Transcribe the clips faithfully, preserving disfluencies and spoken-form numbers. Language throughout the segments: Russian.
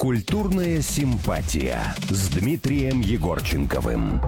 Культурная симпатия с Дмитрием Егорченковым.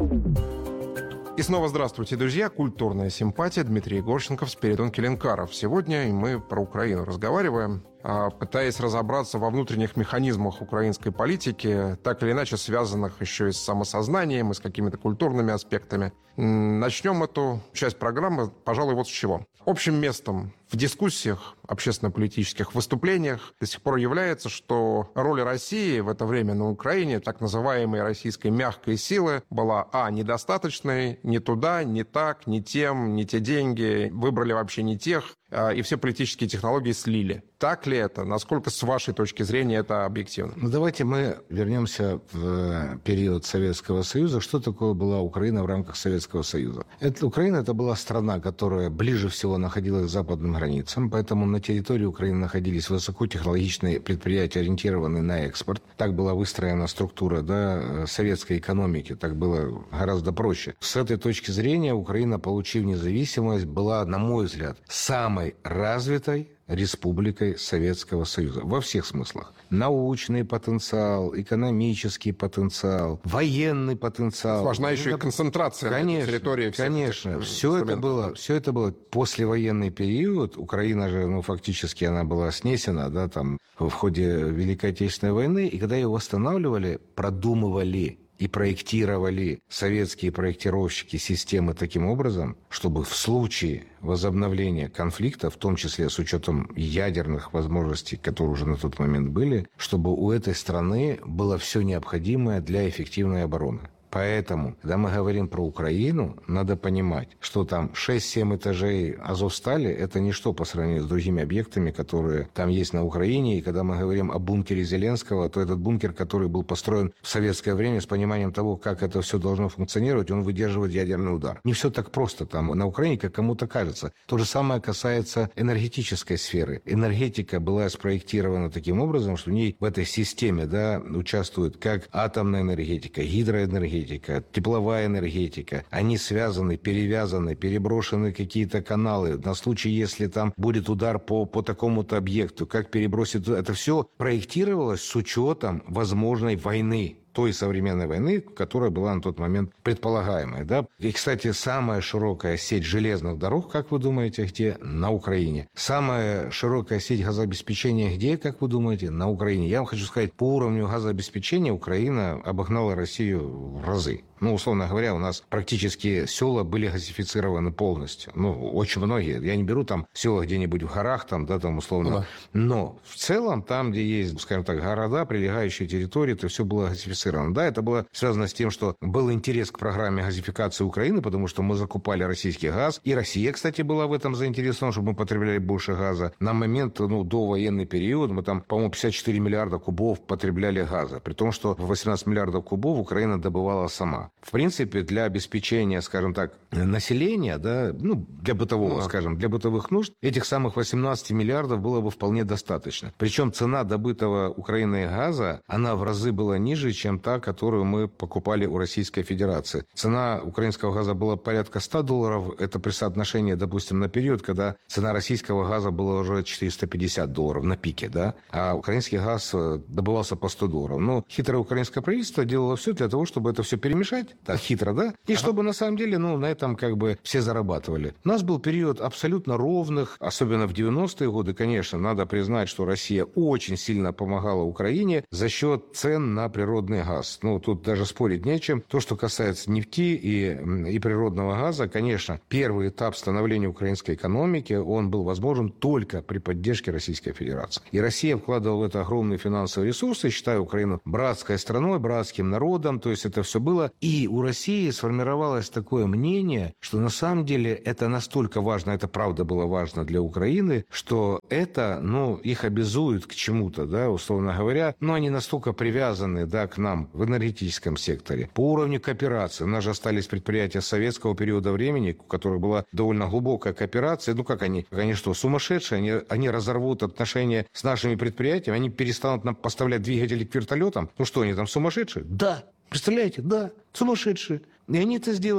И снова здравствуйте, друзья. Культурная симпатия. Дмитрий Егорченков, Спиридон Келенкаров. Сегодня мы про Украину разговариваем, пытаясь разобраться во внутренних механизмах украинской политики, так или иначе связанных еще и с самосознанием, и с какими-то культурными аспектами. Начнем эту часть программы, пожалуй, вот с чего. Общим местом в дискуссиях, общественно-политических выступлениях до сих пор является, что роль России в это время на Украине, так называемой российской мягкой силы, была, а, недостаточной, не туда, не так, не тем, не те деньги, выбрали вообще не тех, и все политические технологии слили. Так ли это? Насколько, с вашей точки зрения, это объективно? Ну, давайте мы вернемся в период Советского Союза. Что такое была Украина в рамках Советского Союза? Это, Украина – это была страна, которая ближе всего находилась к западным границам, поэтому на территории Украины находились высокотехнологичные предприятия, ориентированные на экспорт. Так была выстроена структура, да, советской экономики, так было гораздо проще. С этой точки зрения Украина, получив независимость, была, на мой взгляд, самой развитой республикой Советского Союза во всех смыслах. Научный потенциал, экономический потенциал, военный потенциал. Важна еще и концентрация конечно, на территории всех. Конечно, все это было, все это было послевоенный период. Украина же, ну, фактически она была снесена, да, там, в ходе Великой Отечественной войны, и когда ее восстанавливали, продумывали и проектировали советские проектировщики системы таким образом, чтобы в случае возобновления конфликта, в том числе с учетом ядерных возможностей, которые уже на тот момент были, чтобы у этой страны было все необходимое для эффективной обороны. Поэтому, когда мы говорим про Украину, надо понимать, что там шесть-семь этажей Азовстали – это ничто по сравнению с другими объектами, которые там есть на Украине. И когда мы говорим о бункере Зеленского, то этот бункер, который был построен в советское время с пониманием того, как это все должно функционировать, он выдерживает ядерный удар. Не все так просто там на Украине, как кому-то кажется. То же самое касается энергетической сферы. Энергетика была спроектирована таким образом, что в ней в этой системе, да, участвует как атомная энергетика, гидроэнергетика, тепловая энергетика. Они связаны, перевязаны, переброшены какие-то каналы. На случай, если там будет удар по, по такому-то объекту, как перебросить... Это все проектировалось с учетом возможной войны. Той современной войны, которая была на тот момент предполагаемой. Да? И, кстати, самая широкая сеть железных дорог, как вы думаете, где? На Украине. Самая широкая сеть газообеспечения где, как вы думаете? На Украине. Я вам хочу сказать, по уровню газообеспечения Украина обогнала Россию в разы. Ну, условно говоря, у нас практически села были газифицированы полностью. Ну, очень многие. Я не беру там села где-нибудь в горах, там, да, там, условно. Ну, да. Но в целом, там, где есть, скажем так, города, прилегающие территории, это все было газифицировано. Да, это было связано с тем, что был интерес к программе газификации Украины, потому что мы закупали российский газ. И Россия, кстати, была в этом заинтересована, чтобы мы потребляли больше газа. На момент, ну, до военный период мы там, по-моему, пятьдесят четыре миллиарда кубов потребляли газа. При том, что восемнадцать миллиардов кубов Украина добывала сама. В принципе, для обеспечения, скажем так, населения, да, ну, для бытового, ну, скажем, для бытовых нужд, этих самых восемнадцати миллиардов было бы вполне достаточно. Причем цена добытого Украиной газа, она в разы была ниже, чем та, которую мы покупали у Российской Федерации. Цена украинского газа была порядка ста долларов. Это при соотношении, допустим, на период, когда цена российского газа была уже четыреста пятьдесят долларов на пике, да, а украинский газ добывался по сто долларов. Но хитрое украинское правительство делало все для того, чтобы это все перемешать, так хитро, да, и чтобы на самом деле, ну, на этом как бы все зарабатывали. У нас был период абсолютно ровных, особенно в девяностые годы, конечно, надо признать, что Россия очень сильно помогала Украине за счет цен на природный газ. Ну, тут даже спорить нечем. То, что касается нефти и, и природного газа, конечно, первый этап становления украинской экономики, он был возможен только при поддержке Российской Федерации. И Россия вкладывала в это огромные финансовые ресурсы, считая Украину братской страной, братским народом, то есть это все было. И у России сформировалось такое мнение, что на самом деле это настолько важно, это правда было важно для Украины, что это, ну, их обязует к чему-то, да, условно говоря, но они настолько привязаны, да, к нам в энергетическом секторе. По уровню кооперации. У нас же остались предприятия советского периода времени, у которых была довольно глубокая кооперация. Ну, как они? Они что, сумасшедшие? Они, они разорвут отношения с нашими предприятиями? Они перестанут нам поставлять двигатели к вертолетам? Ну что, они там сумасшедшие? Да. Представляете? Да. Сумасшедшие. И они это сделали.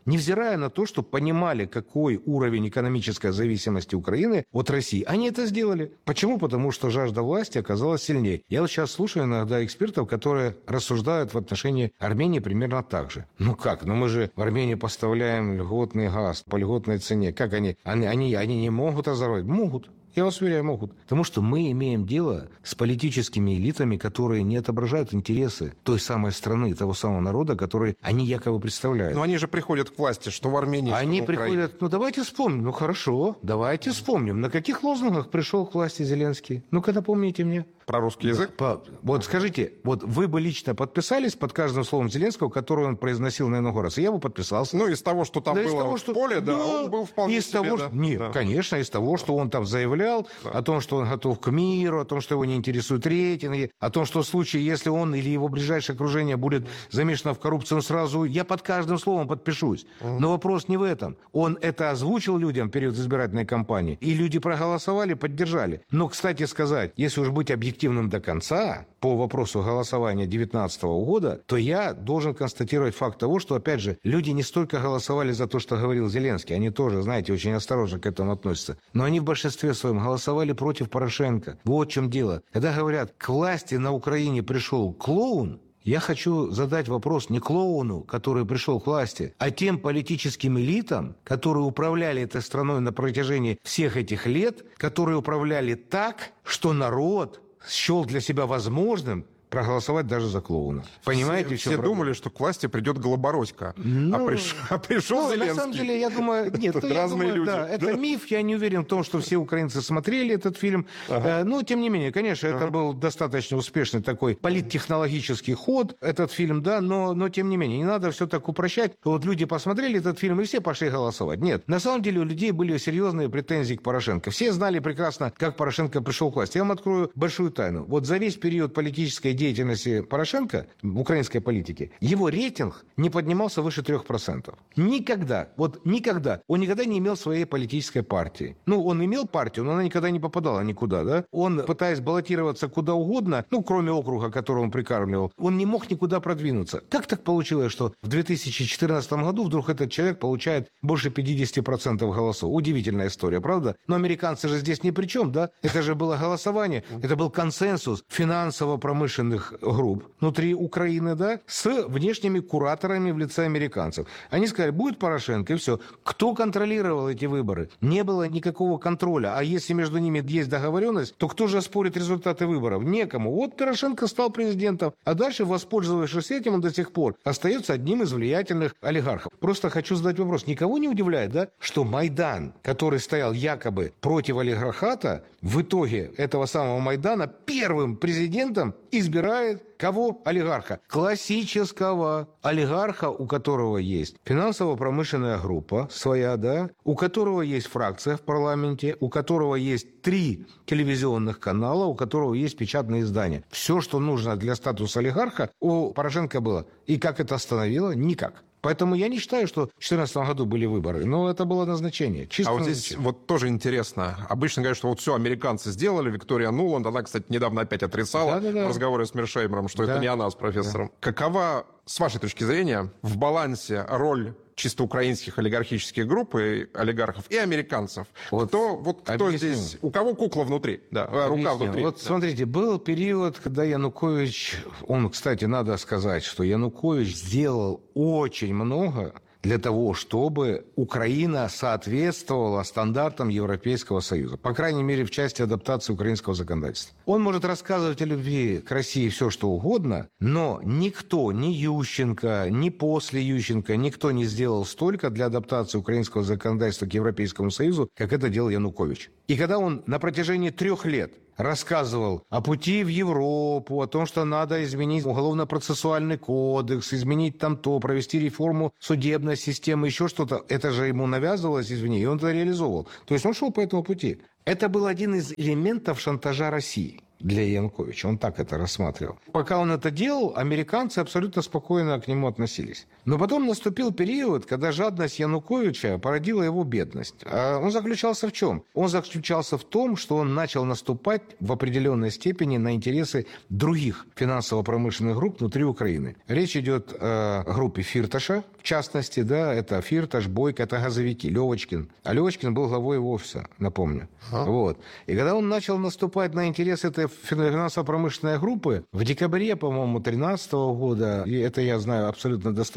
невзирая на то, что понимали, какой уровень экономической зависимости Украины от России, они это сделали. Почему? Потому что жажда власти оказалась сильнее. Я вот сейчас слушаю иногда экспертов, которые рассуждают в отношении Армении примерно так же. Ну как? Ну мы же в Армению поставляем льготный газ по льготной цене. Как они? Они, они, они не могут озорвать? Могут. Я вас уверяю, могут. Потому что мы имеем дело с политическими элитами, которые не отображают интересы той самой страны, того самого народа, который они якобы представляют. Но они же приходят к власти, что в Армении, Они что в Украине. приходят, ну давайте вспомним, ну хорошо, давайте вспомним, на каких лозунгах пришел к власти Зеленский? Ну-ка напомните мне. Про русский язык? По- Вот скажите, вот вы бы лично подписались под каждым словом Зеленского, которое он произносил на инаугурации? Я бы подписался. Ну, из того, что там Да, из было того, в что- поле, да, он был вполне из себе, того, да. что... Нет, Да. конечно, из того, что он там заявлял, о том, что он готов к миру, о том, что его не интересуют рейтинги, о том, что в случае, если он или его ближайшее окружение будет замешано в коррупции, он сразу... Я под каждым словом подпишусь. Но вопрос не в этом. Он это озвучил людям в период избирательной кампании, и люди проголосовали, поддержали. Но, кстати сказать, если уж быть объективным до конца, по вопросу голосования две тысячи девятнадцатого года, то я должен констатировать факт того, что, опять же, люди не столько голосовали за то, что говорил Зеленский, они тоже, знаете, очень осторожно к этому относятся, но они в большинстве своем голосовали против Порошенко. Вот в чем дело. Когда говорят, к власти на Украине пришел клоун, я хочу задать вопрос не клоуну, который пришел к власти, а тем политическим элитам, которые управляли этой страной на протяжении всех этих лет, которые управляли так, что народ счел для себя возможным проголосовать даже за клоуна. Понимаете, все, в чем все проблема? думали, что к власти придет Голобородько. Ну, а, приш... а пришел Ну, Зеленский. на самом деле, я думаю, нет, Тут ну, я разные думаю, люди. да, это Да. миф, я не уверен в том, что все украинцы смотрели этот фильм. Ага. Э, Но, тем не менее, конечно, это был достаточно успешный такой политтехнологический ход, этот фильм, да, но, но тем не менее, не надо все так упрощать. Вот люди посмотрели этот фильм, и все пошли голосовать. Нет, на самом деле у людей были серьезные претензии к Порошенко. Все знали прекрасно, как Порошенко пришел к власти. Я вам открою большую тайну. Вот за весь период политической деятельности Порошенко в украинской политике, его рейтинг не поднимался выше трех процентов. Никогда, вот никогда. Он никогда не имел своей политической партии. Ну, он имел партию, но она никогда не попадала никуда, да? Он, пытаясь баллотироваться куда угодно, ну, кроме округа, который он прикармливал, он не мог никуда продвинуться. Как так получилось, что в две тысячи четырнадцатом году вдруг этот человек получает больше пятьдесят процентов голосов? Удивительная история, правда? Но американцы же здесь ни при чем, да? Это же было голосование, это был консенсус финансово-промышленных групп внутри Украины, да, с внешними кураторами в лице американцев. Они сказали, будет Порошенко, и все. Кто контролировал эти выборы? Не было никакого контроля. А если между ними есть договоренность, то кто же оспорит результаты выборов? Некому. Вот Порошенко стал президентом, а дальше, воспользовавшись этим, он до сих пор остается одним из влиятельных олигархов. Просто хочу задать вопрос. Никого не удивляет, да, что Майдан, который стоял якобы против олигархата, в итоге этого самого Майдана первым президентом избирает кого? Олигарха. Классического олигарха, у которого есть финансово-промышленная группа своя, да, у которого есть фракция в парламенте, у которого есть три телевизионных канала, у которого есть печатные издания. Все, что нужно для статуса олигарха, у Порошенко было. И как это остановило? Никак. Поэтому я не считаю, что в две тысячи четырнадцатом году были выборы, но это было назначение. Чисто А вот здесь назначение. вот тоже интересно. Обычно говорят, что вот все, американцы сделали, Виктория Нуланд, она, кстати, недавно опять отрицала Да-да-да. в разговоре с Мершеймером, что Да. это не она с профессором. Какова, с вашей точки зрения, в балансе роль чисто украинских олигархических групп и олигархов и американцев? Вот кто вот кто объясню. здесь? У кого кукла внутри? Да, э, рука Объясню. внутри. Вот Да. смотрите, был период, когда Янукович, он, кстати, надо сказать, что Янукович сделал очень много для того, чтобы Украина соответствовала стандартам Европейского Союза. По крайней мере, в части адаптации украинского законодательства. Он может рассказывать о любви к России все, что угодно, но никто, ни Ющенко, ни после Ющенко, никто не сделал столько для адаптации украинского законодательства к Европейскому Союзу, как это делал Янукович. И когда он на протяжении трех лет рассказывал о пути в Европу, о том, что надо изменить уголовно-процессуальный кодекс, изменить там то, провести реформу судебной системы, еще что-то. Это же ему навязывалось, извини, и он это реализовывал. То есть он шел по этому пути. Это был один из элементов шантажа России для Януковича. Он так это рассматривал. Пока он это делал, американцы абсолютно спокойно к нему относились. Но потом наступил период, когда жадность Януковича породила его бедность. А он заключался в чем? Он заключался в том, что он начал наступать в определенной степени на интересы других финансово-промышленных групп внутри Украины. Речь идет о группе Фирташа, в частности, да, это Фирташ, Бойко, это газовики, Левочкин. А Левочкин был главой его офиса, напомню. Ага. Вот. И когда он начал наступать на интерес этой финансово-промышленной группы, в декабре, по-моему, две тысячи тринадцатого года, и это я знаю абсолютно достоверно,